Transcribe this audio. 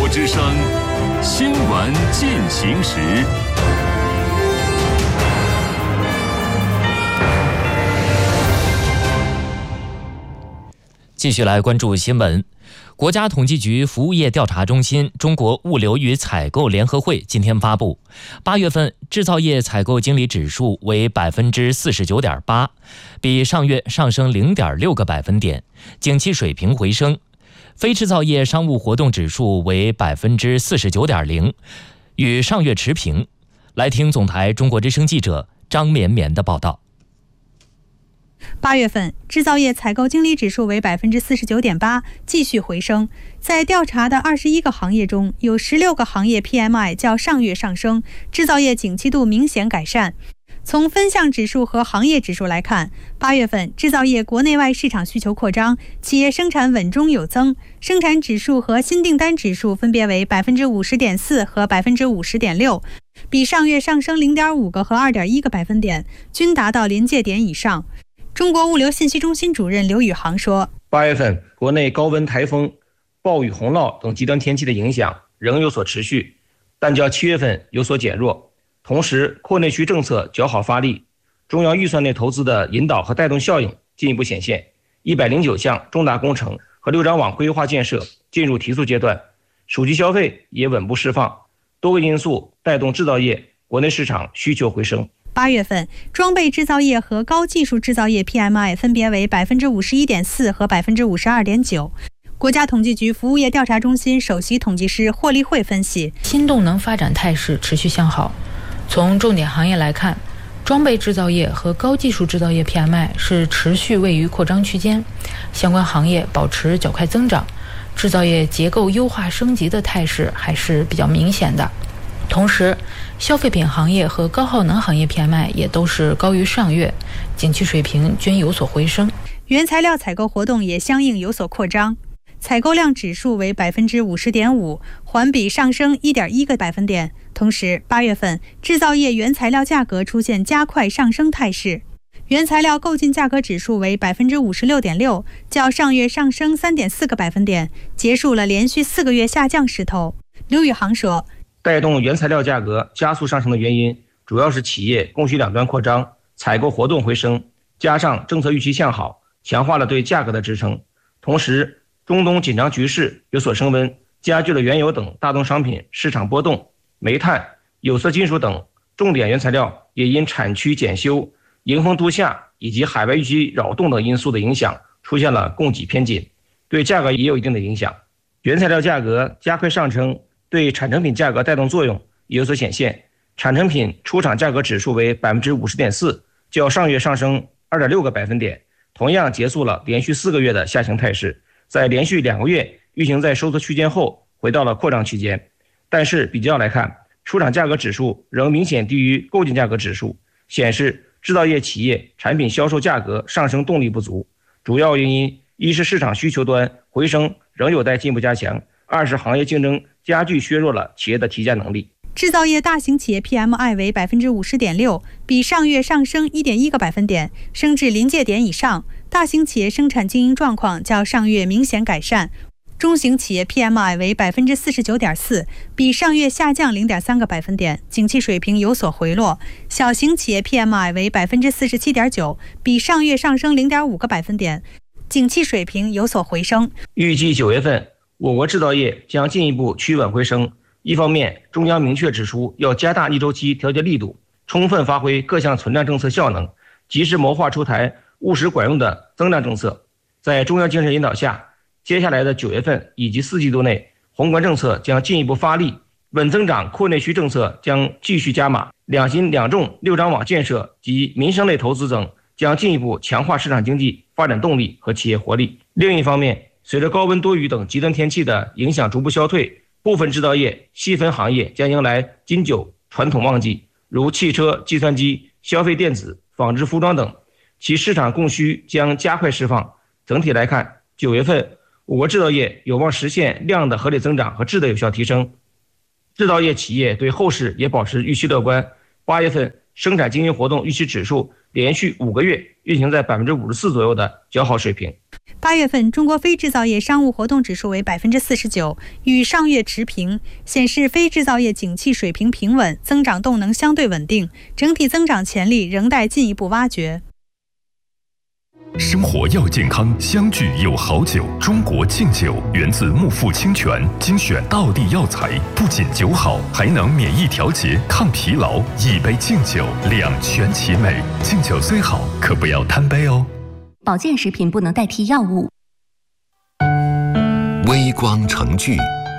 之声，新闻进行时。 继续来关注新闻。国家统计局服务业调查中心中国物流与采购联合会今天发布，8月份制造业采购经理指数为 49.8%， 比上月上升 0.6个百分点，景气水平回升。非制造业商务活动指数为 49.0%， 与上月持平。来听总台中国之声记者张绵绵的报道。 8月份制造业采购经理指数为 49.8%， 继续回升。在调查的21个行业中，有16个行业 PMI 较上月上升，制造业景气度明显改善。从分项指数和行业指数来看，8月份制造业国内外市场需求扩张，企业生产稳中有增，生产指数和新订单指数分别为 50.4% 和 50.6%， 比上月上升 0.5个和 2.1个百分点，均达到临界点以上。中国物流信息中心主任刘宇航说 ，8月份国内高温台风、暴雨洪涝等极端天气的影响仍有所持续，但较7月份有所减弱。同时，扩内需政策较好发力，中央预算内投资的引导和带动效应进一步显现，109项重大工程和6张网规划建设进入提速阶段，手机消费也稳步释放，多个因素带动制造业国内市场需求回升。 8月份装备制造业和高技术制造业 PMI 分别为 51.4% 和 52.9%。国家统计局服务业调查中心首席统计师霍立慧分析， 新动能发展态势持续向好。从重点行业来看，装备制造业和高技术制造业 PMI 是持续位于扩张区间，相关行业保持较快增长，制造业结构优化升级的态势还是比较明显的。同时，消费品行业和高耗能行业 PMI 也都是高于上月，景气水平均有所回升。 原材料采购活动也相应有所扩张，采购量指数为 50.5%， 环比上升 1.1个百分点。同时，8月份制造业原材料价格出现加快上升态势，原材料购进价格指数为 56.6%， 较上月上升 3.4个百分点，结束了连续4个月下降势头。刘宇航说， 带动原材料价格加速上升的原因，主要是企业供需两端扩张，采购活动回升，加上政策预期向好，强化了对价格的支撑。同时，中东紧张局势有所升温，加剧了原油等大宗商品市场波动，煤炭、有色金属等重点原材料也因产区检修、迎峰度夏以及海外预期扰动等因素的影响，出现了供给偏紧，对价格也有一定的影响。原材料价格加快上升，对产成品价格带动作用也有所显现，产成品出厂价格指数为 50.4%， 较上月上升 2.6个百分点，同样结束了连续4个月的下行态势，在连续2个月运行在收缩区间后回到了扩张区间。但是比较来看，出厂价格指数仍明显低于购进价格指数，显示制造业企业产品销售价格上升动力不足。主要原因，一是市场需求端回升仍有待进一步加强，二是行业竞争加剧削弱了企业的提价能力。 制造业大型企业 PMI 为 50.6%， 比上月上升 1.1个百分点，升至临界点以上。大型企业生产经营状况较上月明显改善。中型企业 PMI 为 49.4%， 比上月下降 0.3个百分点，景气水平有所回落。小型企业 PMI 为 47.9%， 比上月上升 0.5个百分点，景气水平有所回升。 预计9月份我国制造业将进一步趋稳回升。一方面，中央明确指出要加大逆周期调节力度，充分发挥各项存量政策效能，及时谋划出台务实管用的增量政策。在中央精神引导下，接下来的9月份以及4季度内，宏观政策将进一步发力，稳增长扩内需政策将继续加码，两新两重6张网建设及民生类投资等将进一步强化市场经济发展动力和企业活力。另一方面，随着高温多雨等极端天气的影响逐步消退，部分制造业细分行业将迎来金九传统旺季，如汽车、计算机、消费电子、纺织服装等，其市场供需将加快释放。整体来看，9月份我国制造业有望实现量的合理增长和质的有效提升。制造业企业对后市也保持预期乐观。8月份生产经营活动预期指数连续5个月运行在 54% 左右的较好水平。 8月份中国非制造业商务活动指数为49%，与上月持平，显示非制造业景气水平平稳，增长动能相对稳定，整体增长潜力仍待进一步挖掘。 生活要健康，相聚有好酒。中国敬酒源自木富清泉精选道地药材，不仅酒好，还能免疫调节、抗疲劳。一杯敬酒，两全其美。敬酒虽好，可不要贪杯哦。 保健食品不能代替药物。 微光成聚，